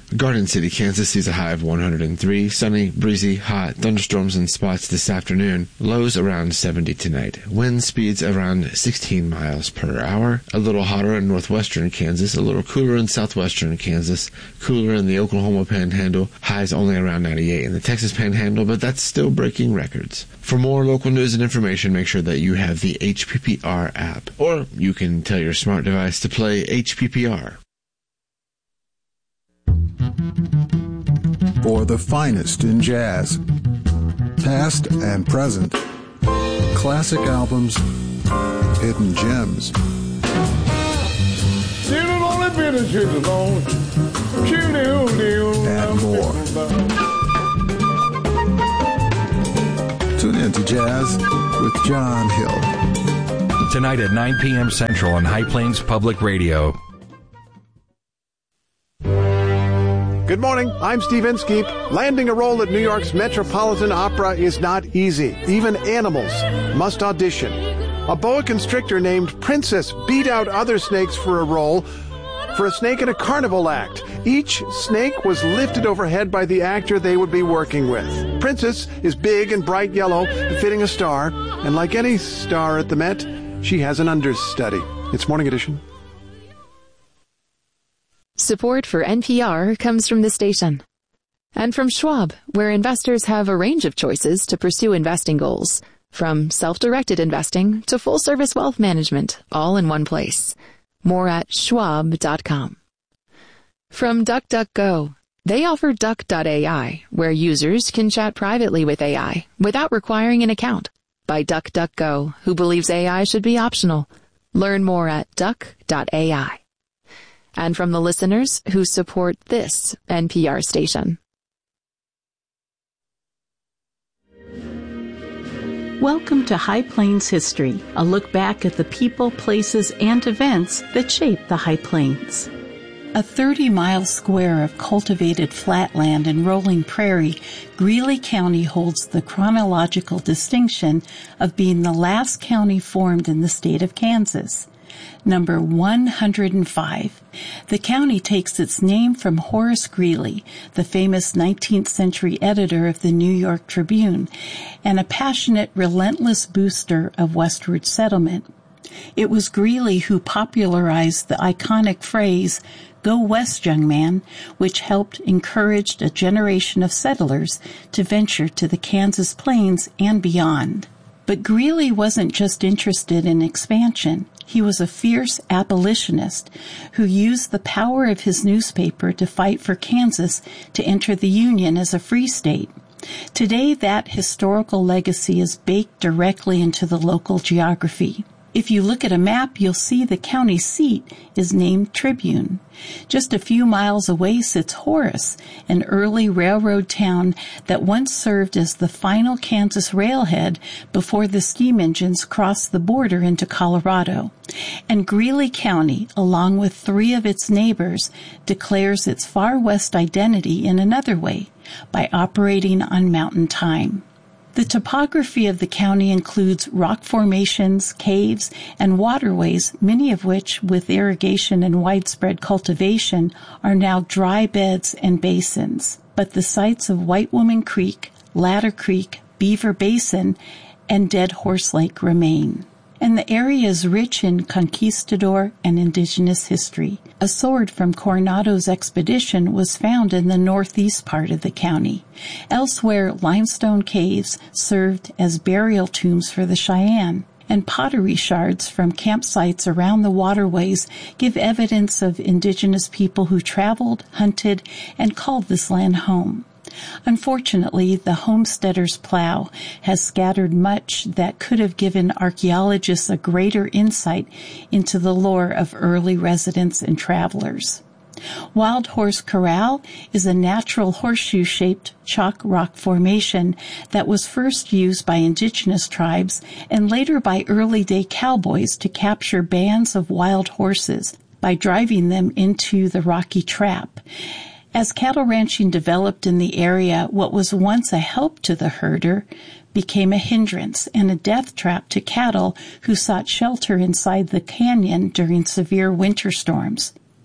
Garden City, Kansas sees a high of 103. Sunny, breezy, hot, thunderstorms in spots this afternoon. Lows around 70 tonight. Wind speeds around 16 miles per hour. A little hotter in northwestern Kansas, a little cooler in southwestern Kansas, cooler in the Oklahoma Panhandle. Highs only around 98 in the Texas Panhandle, but that's still breaking records. For more local news and information, make sure that you have the HPPR app, or you can tell your smart device to play HPPR. For the finest in jazz, past and present, classic albums, hidden gems, and more. Tune in to Jazz with John Hill. Tonight at 9 p.m. Central on High Plains Public Radio. Good morning, I'm Steve Inskeep. Landing a role at New York's Metropolitan Opera is not easy. Even animals must audition. A boa constrictor named Princess beat out other snakes for a role for a snake in a carnival act. Each snake was lifted overhead by the actor they would be working with. Princess is big and bright yellow, fitting a star, and like any star at the Met, she has an understudy. It's Morning Edition. Support for NPR comes from the station and from Schwab, where investors have a range of choices to pursue investing goals, from self-directed investing to full-service wealth management, all in one place. More at schwab.com. From DuckDuckGo, they offer Duck.ai, where users can chat privately with AI without requiring an account. By DuckDuckGo, who believes AI should be optional. Learn more at Duck.ai. And from the listeners who support this NPR station. Welcome to High Plains History, a look back at the people, places, and events that shape the High Plains. A 30-mile square of cultivated flatland and rolling prairie, Greeley County holds the chronological distinction of being the last county formed in the state of Kansas. Number 105. The county takes its name from Horace Greeley, the famous 19th century editor of the New York Tribune, and a passionate, relentless booster of westward settlement. It was Greeley who popularized the iconic phrase, "Go west, young man," which helped encourage a generation of settlers to venture to the Kansas plains and beyond. But Greeley wasn't just interested in expansion. He was a fierce abolitionist who used the power of his newspaper to fight for Kansas to enter the Union as a free state. Today, that historical legacy is baked directly into the local geography. If you look at a map, you'll see the county seat is named Tribune. Just a few miles away sits Horace, an early railroad town that once served as the final Kansas railhead before the steam engines crossed the border into Colorado. And Greeley County, along with 3 of its neighbors, declares its far west identity in another way, by operating on mountain time. The topography of the county includes rock formations, caves, and waterways, many of which, with irrigation and widespread cultivation, are now dry beds and basins. But the sites of White Woman Creek, Ladder Creek, Beaver Basin, and Dead Horse Lake remain. And the area is rich in conquistador and indigenous history. A sword from Coronado's expedition was found in the northeast part of the county. Elsewhere, limestone caves served as burial tombs for the Cheyenne, and pottery shards from campsites around the waterways give evidence of indigenous people who traveled, hunted, and called this land home. Unfortunately, the homesteader's plow has scattered much that could have given archaeologists a greater insight into the lore of early residents and travelers. Wild Horse Corral is a natural horseshoe-shaped chalk rock formation that was first used by indigenous tribes and later by early-day cowboys to capture bands of wild horses by driving them into the rocky trap. As cattle ranching developed in the area, what was once a help to the herder became a hindrance and a death trap to cattle who sought shelter inside the canyon during severe winter storms.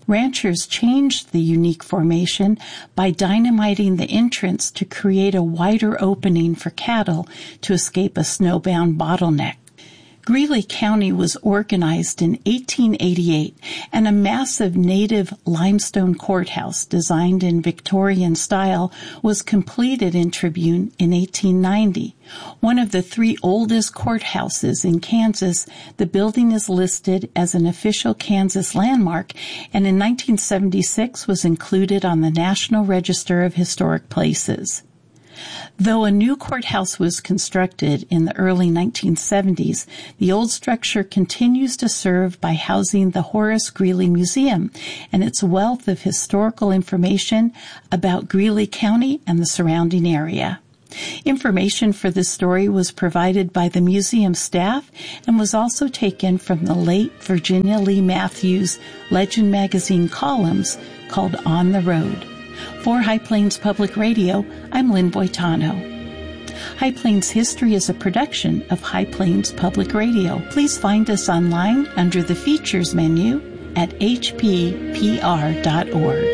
Ranchers changed the unique formation by dynamiting the entrance to create a wider opening for cattle to escape a snowbound bottleneck. Greeley County was organized in 1888, and a massive native limestone courthouse designed in Victorian style was completed in Tribune in 1890. One of the 3 oldest courthouses in Kansas, the building is listed as an official Kansas landmark and in 1976 was included on the National Register of Historic Places. Though a new courthouse was constructed in the early 1970s, the old structure continues to serve by housing the Horace Greeley Museum and its wealth of historical information about Greeley County and the surrounding area. Information for this story was provided by the museum staff and was also taken from the late Virginia Lee Matthews Legend magazine columns called On the Road. For High Plains Public Radio, I'm Lynn Boitano. High Plains History is a production of High Plains Public Radio. Please find us online under the Features menu at hppr.org.